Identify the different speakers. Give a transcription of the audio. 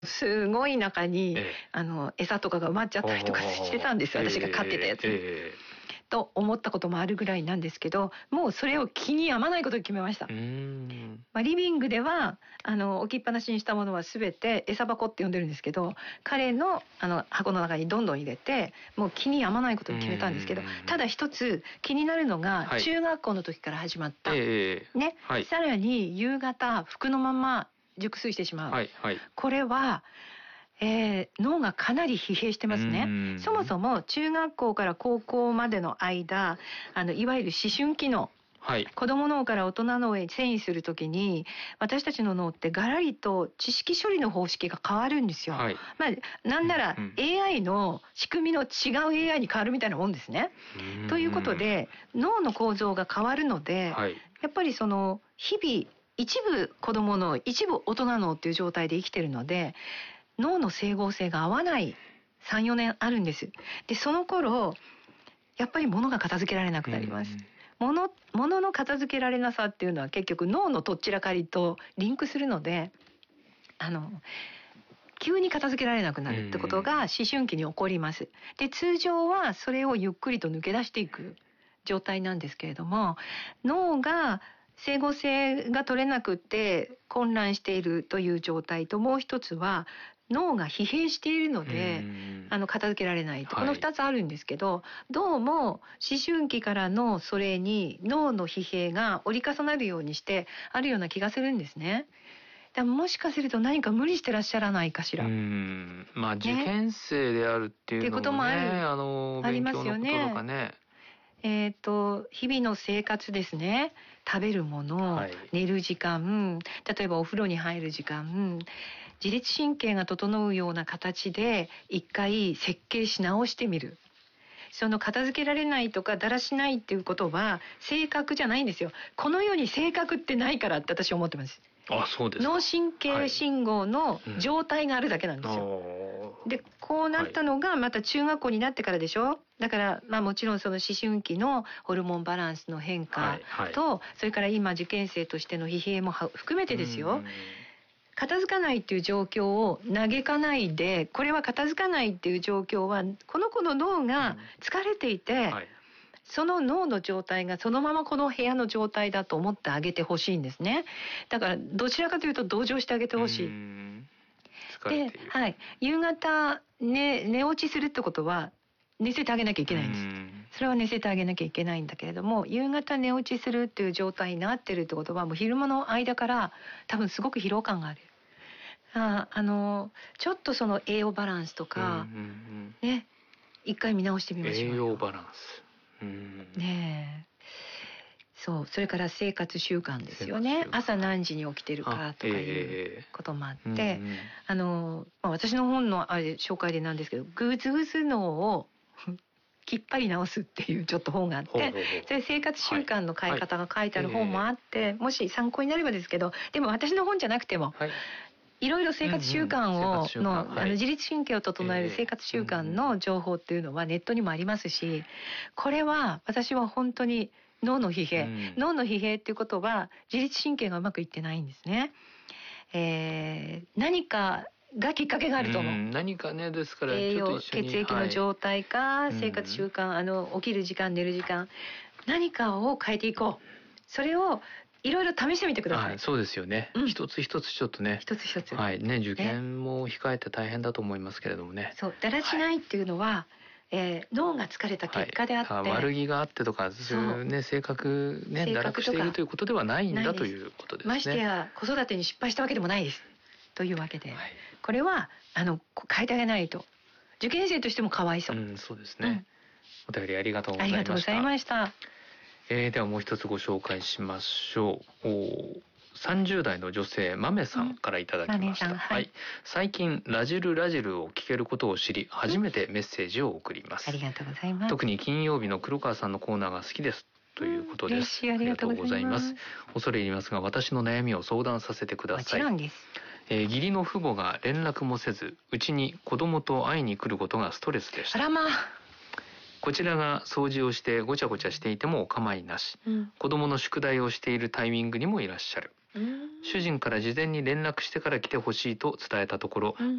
Speaker 1: すごい中に、
Speaker 2: え
Speaker 1: 餌とかが埋まっちゃったりとかしてたんですよ、私が飼ってたやつに。と思ったこともあるぐらいなんですけど、もうそれを気に病まないことに決めました。リビングでは置きっぱなしにしたものは全て餌箱って呼んでるんですけど、彼の箱の中にどんどん入れて、もう気に病まないことに決めたんですけど、ただ一つ気になるのが、中学校の時から始まった、ね、さらに夕方服のまま熟睡してしまう、これは脳がかなり疲弊してますね。そもそも中学校から高校までの間、いわゆる思春期の子供脳から大人脳へ遷移するときに、私たちの脳ってガラリと知識処理の方式が変わるんですよ。なんなら AI の仕組みの違う AI に変わるみたいなもんですね。ということで脳の構造が変わるので、やっぱりその日々一部子供脳、一部大人脳っていう状態で生きてるので、脳の整合性が合わない3、4年あるんです。で、その頃やっぱり物が片付けられなくなります。物の片付けられなさっていうのは結局脳のとっちらかりとリンクするので、急に片付けられなくなるってことが思春期に起こります。で、通常はそれをゆっくりと抜け出していく状態なんですけれども、脳が整合性が取れなくて混乱しているという状態と、もう一つは脳が疲弊しているので片付けられないと、この2つあるんですけど、どうも思春期からのそれに脳の疲弊が折り重なるようにしてあるような気がするんですね。だもしかすると何か無理してらっしゃらないかしら。
Speaker 2: 受験生であるっていうのもね、ありますよね。
Speaker 1: 日々の生活ですね。食べるもの、寝る時間、例えばお風呂に入る時間、自律神経が整うような形で一回設計し直してみる。その片付けられないとかだらしないっていうことは性格じゃないんですよ。この世に性格ってないからって私は思ってます。
Speaker 2: そうですか。
Speaker 1: 脳神経信号の状態があるだけなんですよ。で、こうなったのがまた中学校になってからでしょ。だからもちろんその思春期のホルモンバランスの変化と、それから今受験生としての疲弊も含めてですよ。片付かないっていう状況を嘆かないで、これは片付かないっていう状況はこの子の脳が疲れていて、その脳の状態がそのままこの部屋の状態だと思ってあげてほしいんですね。だからどちらかというと同情してあげてほしい。で、夕方、寝落ちするってことは寝せてあげなきゃいけないんです。それは寝せてあげなきゃいけないんだけれども、夕方寝落ちするっていう状態になってるってことはもう昼間の間から多分すごく疲労感がある。ちょっとその栄養バランスとかね、一回見直してみましょうよ。栄
Speaker 2: 養バランス。
Speaker 1: ねえ。そう、それから生活習慣ですよね。朝何時に起きてるかとかいうこともあって、私の本の紹介でなんですけど、グズグズ脳をきっぱり直すっていうちょっと本があって、それ生活習慣の変え方が書いてある本もあって、もし参考になればですけど、でも私の本じゃなくても、いろいろ生活習慣の自律神経を整える生活習慣の情報っていうのはネットにもありますし、これは私は本当に脳の疲弊、脳の疲弊っていうことは自律神経がうまくいってないんですね。何かがきっかけがあると思う。
Speaker 2: 何かね、ですから
Speaker 1: 栄養、血液の状態か、生活習慣、起きる時間、寝る時間、何かを変えていこう。それをいろいろ試してみてください。
Speaker 2: そうですよね。一つ一つちょっとね。
Speaker 1: 一つ一つ。
Speaker 2: 受験も控えて大変だと思いますけれどもね。
Speaker 1: そう、だらしないっていうのは、脳が疲れた結果であって、
Speaker 2: 悪気があってとか、そういうね、性格ね、堕落しているということではないんだということですね。
Speaker 1: ましてや子育てに失敗したわけでもないです。というわけで、これは変えてあげないと。受験生としてもかわいそう。
Speaker 2: そうですね。お便りありがとうございました。
Speaker 1: ありがとうございました。
Speaker 2: ではもう一つご紹介しましょう。30代の女性豆さんからいただきました。最近ラジルを聞けることを知り、初めてメッセージを送ります。
Speaker 1: ありがとうございます。
Speaker 2: 特に金曜日の黒川さんのコーナーが好きですということです。
Speaker 1: ありがとうございます。
Speaker 2: 恐れ入りますが、私の悩みを相談させてください。
Speaker 1: もちろんです。
Speaker 2: 義理の父母が連絡もせず、うちに子供と会いに来ることがストレスでした。
Speaker 1: あらまあ。
Speaker 2: こちらが掃除をしてごちゃごちゃしていてもお構いなし、子供の宿題をしているタイミングにもいらっしゃる。主人から事前に連絡してから来てほしいと伝えたところ、